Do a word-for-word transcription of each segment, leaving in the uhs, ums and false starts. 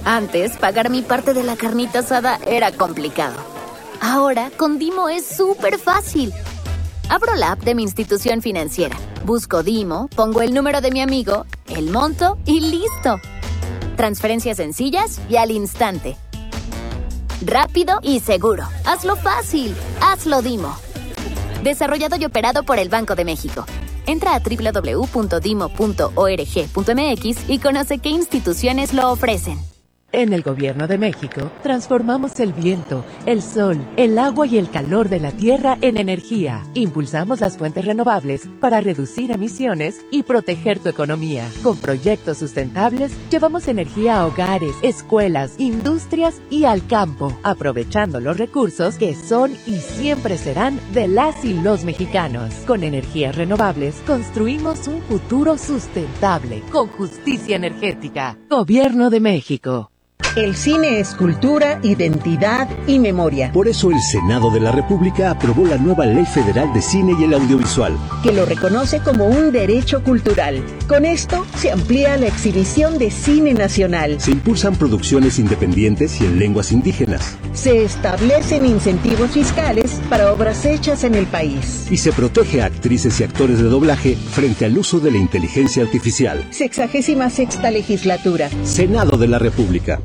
Antes, pagar mi parte de la carnita asada era complicado. Ahora, con Dimo es súper fácil. Abro la app de mi institución financiera, busco Dimo, pongo el número de mi amigo, el monto y ¡listo! Transferencias sencillas y al instante. Rápido y seguro. Hazlo fácil. Hazlo Dimo. Desarrollado y operado por el Banco de México. Entra a doble u doble u doble u punto dimo punto org punto m x y conoce qué instituciones lo ofrecen. En el Gobierno de México, transformamos el viento, el sol, el agua y el calor de la tierra en energía. Impulsamos las fuentes renovables para reducir emisiones y proteger tu economía. Con proyectos sustentables, llevamos energía a hogares, escuelas, industrias y al campo, aprovechando los recursos que son y siempre serán de las y los mexicanos. Con energías renovables, construimos un futuro sustentable, con justicia energética. Gobierno de México. El cine es cultura, identidad y memoria. Por eso el Senado de la República aprobó la nueva Ley Federal de Cine y el Audiovisual, que lo reconoce como un derecho cultural. Con esto se amplía la exhibición de cine nacional. Se impulsan producciones independientes y en lenguas indígenas. Se establecen incentivos fiscales para obras hechas en el país. Y se protege a actrices y actores de doblaje frente al uso de la inteligencia artificial. Sexagésima sexta legislatura. Senado de la República.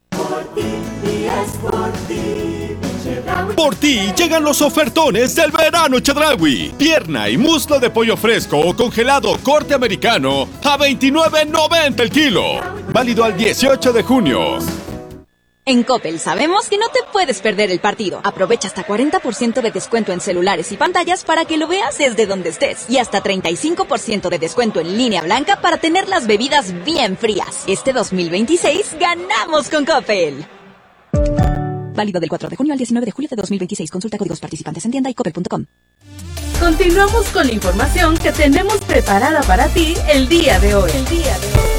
Por ti llegan los ofertones del verano Chedraui. Pierna y muslo de pollo fresco o congelado corte americano a veintinueve noventa el kilo. Válido al dieciocho de junio. En Coppel sabemos que no te puedes perder el partido. Aprovecha hasta cuarenta por ciento de descuento en celulares y pantallas para que lo veas desde donde estés. Y hasta treinta y cinco por ciento de descuento en línea blanca para tener las bebidas bien frías. Este dos mil veintiséis ganamos con Coppel. Válido del cuatro de junio al diecinueve de julio de dos mil veintiséis. Consulta códigos participantes en tienda y coppel punto com. Continuamos con la información que tenemos preparada para ti el día de hoy. El día de hoy.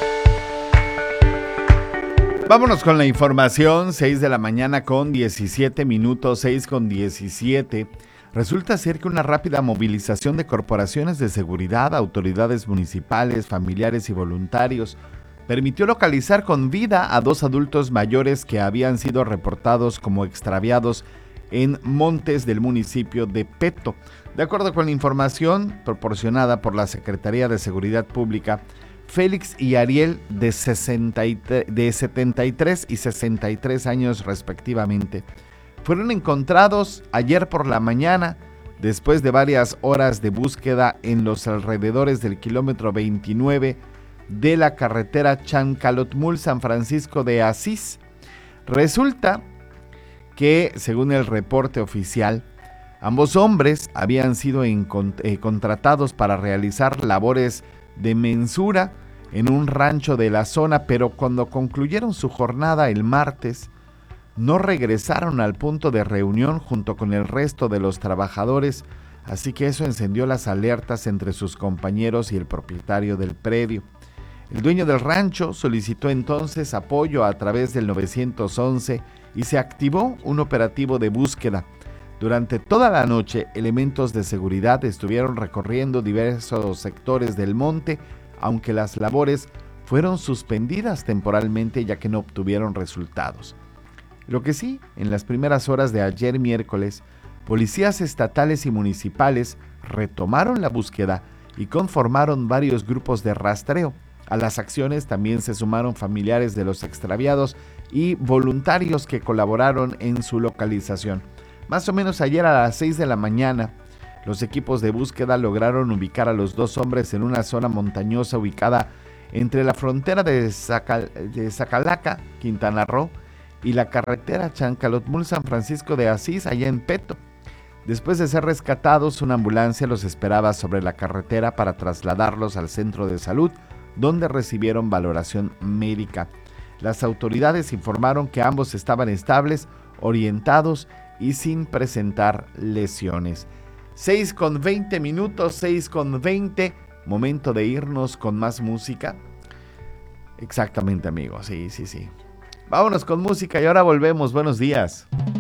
Vámonos con la información, seis de la mañana con diecisiete minutos, seis con diecisiete. Resulta ser que una rápida movilización de corporaciones de seguridad, autoridades municipales, familiares y voluntarios permitió localizar con vida a dos adultos mayores que habían sido reportados como extraviados en montes del municipio de Peto. De acuerdo con la información proporcionada por la Secretaría de Seguridad Pública, Félix y Ariel, de, sesenta y tres, de setenta y tres y sesenta y tres años respectivamente, fueron encontrados ayer por la mañana después de varias horas de búsqueda en los alrededores del kilómetro veintinueve de la carretera Chancalotmul-San Francisco de Asís. Resulta que, según el reporte oficial, ambos hombres habían sido encont- eh, contratados para realizar labores de mensura en un rancho de la zona, pero cuando concluyeron su jornada el martes, no regresaron al punto de reunión junto con el resto de los trabajadores, así que eso encendió las alertas entre sus compañeros y el propietario del predio. El dueño del rancho solicitó entonces apoyo a través del nueve once y se activó un operativo de búsqueda. Durante toda la noche, elementos de seguridad estuvieron recorriendo diversos sectores del monte, aunque las labores fueron suspendidas temporalmente ya que no obtuvieron resultados. Lo que sí, en las primeras horas de ayer miércoles, policías estatales y municipales retomaron la búsqueda y conformaron varios grupos de rastreo. A las acciones también se sumaron familiares de los extraviados y voluntarios que colaboraron en su localización. Más o menos ayer a las seis de la mañana, los equipos de búsqueda lograron ubicar a los dos hombres en una zona montañosa ubicada entre la frontera de, Zacal- de Zacalaca, Quintana Roo, y la carretera Chancalotmul-San Francisco de Asís, allá en Peto. Después de ser rescatados, una ambulancia los esperaba sobre la carretera para trasladarlos al centro de salud, donde recibieron valoración médica. Las autoridades informaron que ambos estaban estables, orientados y sin presentar lesiones. seis con veinte minutos, seis con veinte, momento de irnos con más música. Exactamente, amigos, sí, sí, sí. Vámonos con música y ahora volvemos. Buenos días.